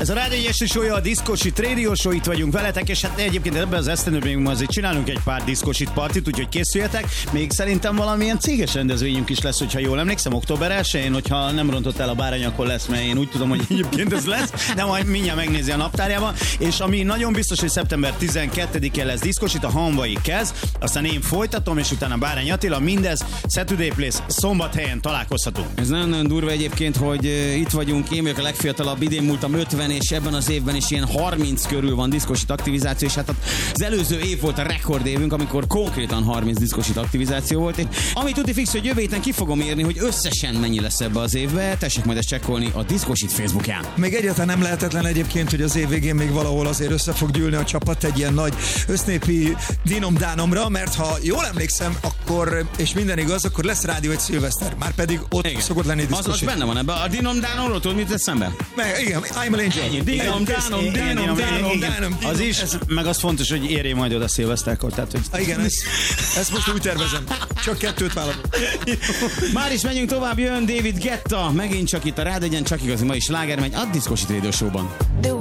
Ez a Rádió Esti Show, a Diszkosit Radio Show, itt vagyunk veletek, és hát egyébként ebben az esztendőben még azért csinálunk egy pár Diszkosit partit, úgyhogy készüljetek. Még szerintem valamilyen céges rendezvényünk is lesz, hogyha jól emlékszem, október 1-én, hogyha nem rontott el a bárány, akkor lesz, mert én úgy tudom, hogy egyébként ez lesz, de majd mindjárt megnézi a naptárjában. És ami nagyon biztos, hogy szeptember 12-én lesz Diszkosit, a Hanvai Kez, aztán én folytatom, és utána Bárány Attila, mindez Saturday Place, Szombathelyen találkozhatunk. Ez nagyon-nagyon durva egyébként, hogy itt vagyunk, én vagyok a legfiatalabb, idén múltam 50, és ebben az évben is ilyen 30 körül van diszkosit aktivizáció, és hát az előző év volt a rekordévünk, amikor konkrétan 30 diszkosit aktivizáció volt. Ami tudni fix, hogy jövő héten ki fogom írni, hogy összesen mennyi lesz ebbe az évbe, tessék majd ezt csekkolni a Diszkosit Facebookján. Még egyáltalán nem lehetetlen egyébként, hogy az év végén még valahol azért össze fog gyűlni a csapat egy ilyen nagy össznépi dinom-dánomra, mert ha jól emlékszem, akkor, és minden igaz, akkor lesz rádió egy szilveszter, már pedig ott igen. Szokott lenni diszkosit. Az benne van ebben. A dinom-dánomról tudod, mit tesz szembe? Igen, I'm an Angel. Dinom-dánom. Az is, meg az fontos, hogy érjél majd oda szilveszterkor. Tehát, hogy... Igen, ezt most úgy tervezem. Csak 2 válaszol. Már is menjünk tovább, jön David Guetta. Megint csak itt a Rád egyen, csak igazi, ma is sláger megy a Diszkosit Radio Show-ban.